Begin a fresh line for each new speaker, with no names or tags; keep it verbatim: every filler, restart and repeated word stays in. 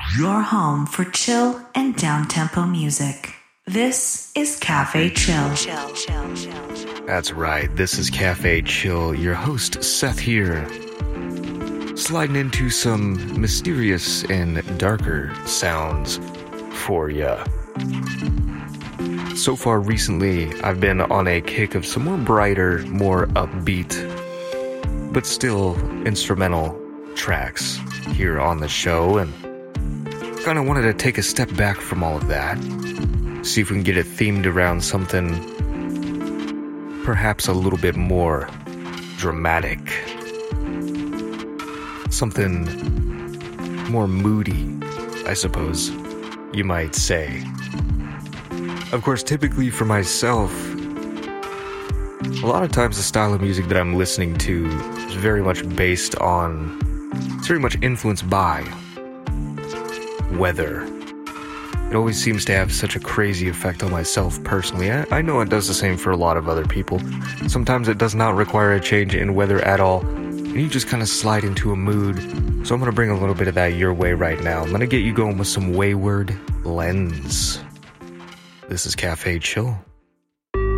Your home for chill and down-tempo music. This is Cafe Chill. Chill, chill, chill.
That's right, this is Cafe Chill. Your host, Seth here. Sliding into some mysterious and darker sounds for ya. So far recently, I've been on a kick of some more brighter, more upbeat, but still instrumental tracks here on the show, and kind of wanted to take a step back from all of that, see if we can get it themed around something perhaps a little bit more dramatic, something more moody, I suppose you might say. Of course, typically for myself, a lot of times the style of music that I'm listening to is very much based on, it's very much influenced by weather. It always seems to have such a crazy effect on myself personally. I, I know it does the same for a lot of other people. Sometimes it does not require a change in weather at all, and you just kind of slide into a mood. So I'm going to bring a little bit of that your way right now. I'm going to get you going with some Wayward Lens. This is Cafe Chill.